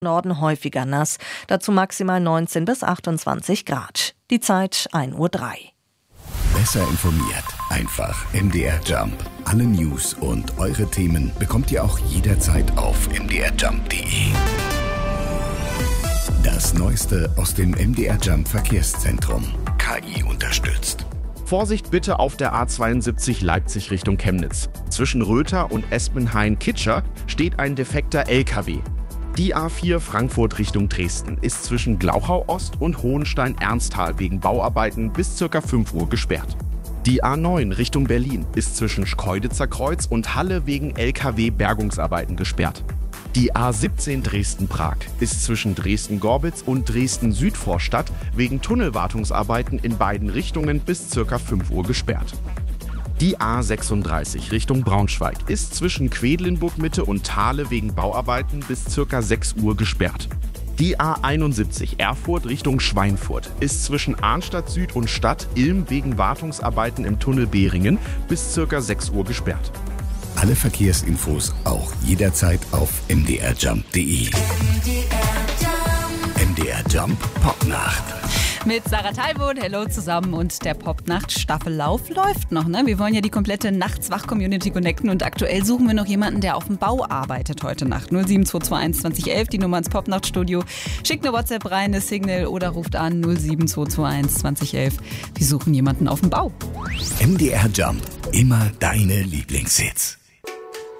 Norden häufiger nass, dazu maximal 19 bis 28 Grad. Die Zeit 1:03 Uhr. Besser informiert, einfach MDR Jump. Alle News und eure Themen bekommt ihr auch jederzeit auf mdrjump.de. Das Neueste aus dem MDR Jump Verkehrszentrum. KI unterstützt. Vorsicht bitte auf der A72 Leipzig Richtung Chemnitz. Zwischen Röther und Espenhain-Kitscher steht ein defekter LKW. Die A4 Frankfurt Richtung Dresden ist zwischen Glauchau Ost und Hohenstein-Ernsthal wegen Bauarbeiten bis ca. 5 Uhr gesperrt. Die A9 Richtung Berlin ist zwischen Schkeuditzer Kreuz und Halle wegen LKW-Bergungsarbeiten gesperrt. Die A17 Dresden-Prag ist zwischen Dresden-Gorbitz und Dresden-Südvorstadt wegen Tunnelwartungsarbeiten in beiden Richtungen bis ca. 5 Uhr gesperrt. Die A36 Richtung Braunschweig ist zwischen Quedlinburg-Mitte und Thale wegen Bauarbeiten bis ca. 6 Uhr gesperrt. Die A71 Erfurt Richtung Schweinfurt ist zwischen Arnstadt Süd und Stadt Ilm wegen Wartungsarbeiten im Tunnel Behringen bis ca. 6 Uhr gesperrt. Alle Verkehrsinfos auch jederzeit auf mdrjump.de. MDR Jump Popnacht. Mit Sarah Talbot, hello zusammen, und der Popnacht-Staffellauf läuft noch, ne? Wir wollen ja die komplette Nachts-Wach-Community connecten und aktuell suchen wir noch jemanden, der auf dem Bau arbeitet heute Nacht. 07221 2011, die Nummer ins Popnacht-Studio. Schickt eine WhatsApp rein, eine Signal oder ruft an 07221 2011. Wir suchen jemanden auf dem Bau. MDR Jump, immer deine Lieblingshits.